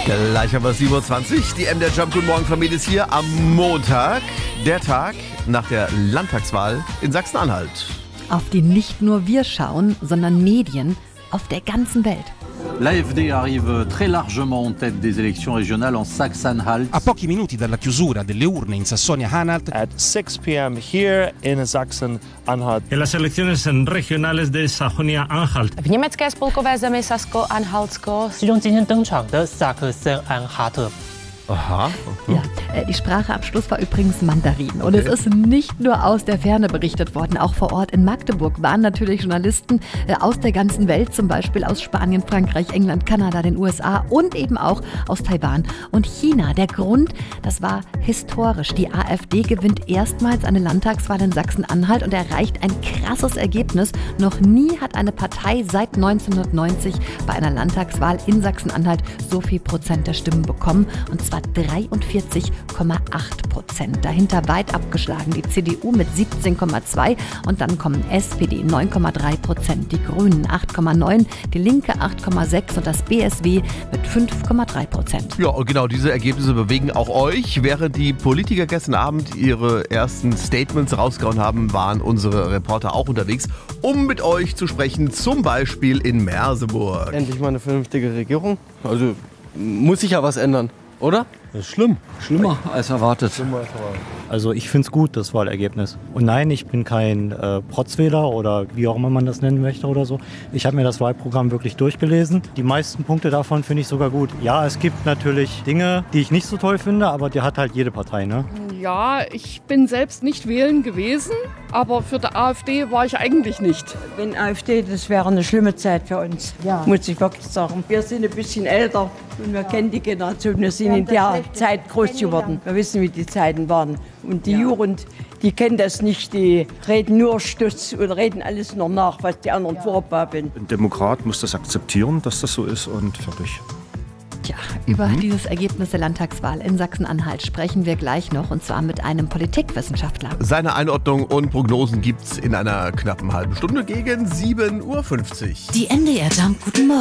Gleich haben wir 7:20 Uhr. Die MDR Jump. Guten Morgen, Familie ist hier am Montag. Der Tag nach der Landtagswahl in Sachsen-Anhalt. Auf die nicht nur wir schauen, sondern Medien auf der ganzen Welt. L'AfD arrive très largement en tête des élections régionales en Sachsen-Anhalt. A pochi minuti dalla chiusura delle urne in Sassonia-Anhalt, at 6 p.m. here in Sachsen-Anhalt. En las elecciones regionales de Sajonia-Anhalt. V německé spolkové zemi Sasko-Anhaltsko. 其中今天登场的萨克森安哈特。 Aha. Ja, die Sprache am Schluss war übrigens Mandarin. Und es ist nicht nur aus der Ferne berichtet worden. Auch vor Ort in Magdeburg waren natürlich Journalisten aus der ganzen Welt, zum Beispiel aus Spanien, Frankreich, England, Kanada, den USA und eben auch aus Taiwan und China. Der Grund, das war historisch. Die AfD gewinnt erstmals eine Landtagswahl in Sachsen-Anhalt und erreicht ein krasses Ergebnis. Noch nie hat eine Partei seit 1990 bei einer Landtagswahl in Sachsen-Anhalt so viel Prozent der Stimmen bekommen. Und zwar 43,8%. Dahinter weit abgeschlagen die CDU mit 17,2% und dann kommen SPD 9,3%, die Grünen 8,9%, die Linke 8,6% und das BSW mit 5,3%. Ja, und genau diese Ergebnisse bewegen auch euch. Während die Politiker gestern Abend ihre ersten Statements rausgehauen haben, waren unsere Reporter auch unterwegs, um mit euch zu sprechen, zum Beispiel in Merseburg. Endlich mal eine vernünftige Regierung. Also muss sich ja was ändern, oder? Das ist schlimm. Schlimmer als erwartet. Also ich finde es gut, das Wahlergebnis. Und nein, ich bin kein Protzwähler oder wie auch immer man das nennen möchte oder so. Ich habe mir das Wahlprogramm wirklich durchgelesen. Die meisten Punkte davon finde ich sogar gut. Ja, es gibt natürlich Dinge, die ich nicht so toll finde, aber die hat halt jede Partei, ne? Ja, ich bin selbst nicht wählen gewesen, aber für die AfD war ich eigentlich nicht. Wenn AfD, das wäre eine schlimme Zeit für uns, muss ich wirklich sagen. Wir sind ein bisschen älter und wir kennen die Generation. Wir sind in der Zeit groß geworden. Wir wissen, wie die Zeiten waren. Und die Jugend, die kennen das nicht. Die reden nur Stutz und reden alles nur nach, was die anderen vorbabbeln. Ein Demokrat muss das akzeptieren, dass das so ist und fertig. Tja, über dieses Ergebnis der Landtagswahl in Sachsen-Anhalt sprechen wir gleich noch, und zwar mit einem Politikwissenschaftler. Seine Einordnung und Prognosen gibt's in einer knappen halben Stunde gegen 7:50 Uhr. Die MDR Jump. Guten Morgen.